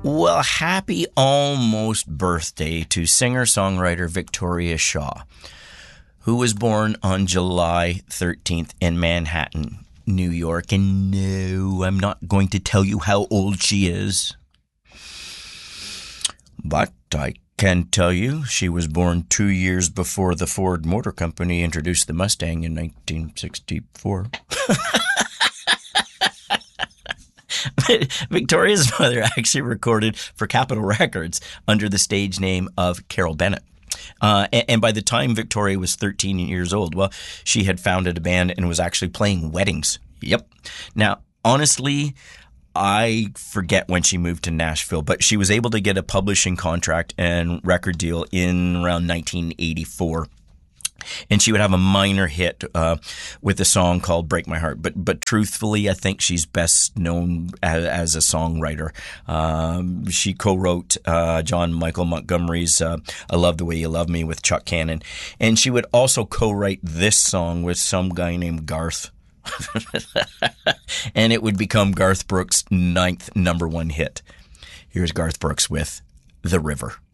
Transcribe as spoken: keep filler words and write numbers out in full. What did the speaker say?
Well, happy almost birthday to singer-songwriter Victoria Shaw, who was born on July thirteenth in Manhattan, New York. And no, I'm not going to tell you how old she is. But I can tell you she was born two years before the Ford Motor Company introduced the Mustang in nineteen sixty-four. Victoria's mother actually recorded for Capitol Records under the stage name of Carol Bennett. Uh, and, and by the time Victoria was thirteen years old, well, she had founded a band and was actually playing weddings. Yep. Now, honestly, I forget when she moved to Nashville, but she was able to get a publishing contract and record deal in around nineteen eighty-four. And she would have a minor hit uh, with a song called Break My Heart. But but truthfully, I think she's best known as, as a songwriter. Um, she co-wrote uh, John Michael Montgomery's uh, I Love the Way You Love Me with Chuck Cannon. And she would also co-write this song with some guy named Garth. And it would become Garth Brooks' ninth number one hit. Here's Garth Brooks with The River.